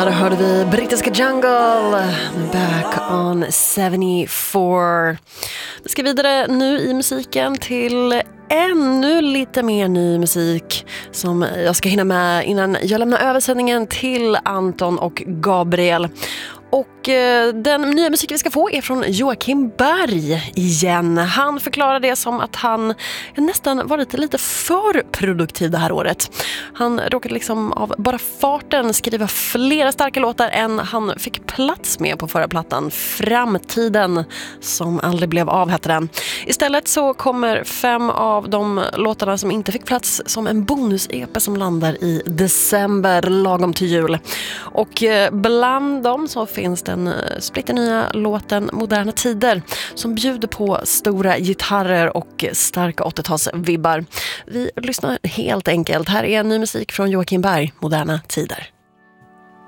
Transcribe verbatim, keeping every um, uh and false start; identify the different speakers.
Speaker 1: Där hörde vi brittiska Jungle, Back on sjuttiofyra. Vi ska vidare nu i musiken till ännu lite mer ny musik som jag ska hinna med innan jag lämnar översändningen till Anton och Gabriel. Och eh, den nya musik vi ska få är från Joakim Berg igen. Han förklarar det som att han nästan varit lite för produktiv det här året. Han råkade liksom av bara farten skriva flera starka låtar än han fick plats med på förra plattan. Framtiden som aldrig blev av heter den. Istället så kommer fem av de låtarna som inte fick plats som en bonus-E P som landar i december lagom till jul. Och eh, bland dem så finns den splitternya låten Moderna tider som bjuder på stora gitarrer och starka åttiotalsvibbar. Vi lyssnar helt enkelt. Här är ny musik från Joakim Berg, Moderna tider.